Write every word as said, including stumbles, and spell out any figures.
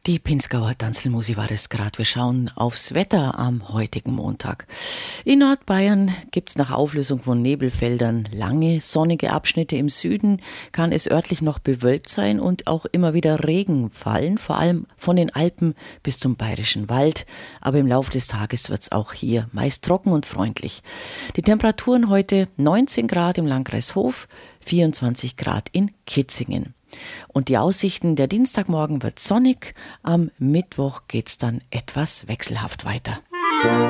Die Pinzgauer Tanzelmusi war das gerade. Wir schauen aufs Wetter am heutigen Montag. In Nordbayern gibt's nach Auflösung von Nebelfeldern lange sonnige Abschnitte. Im Süden kann es örtlich noch bewölkt sein und auch immer wieder Regen fallen, vor allem von den Alpen bis zum Bayerischen Wald. Aber im Laufe des Tages wird's auch hier meist trocken und freundlich. Die Temperaturen heute neunzehn Grad im Landkreis Hof, vierundzwanzig Grad in Kitzingen. Und die Aussichten: der Dienstagmorgen wird sonnig, am Mittwoch geht's dann etwas wechselhaft weiter.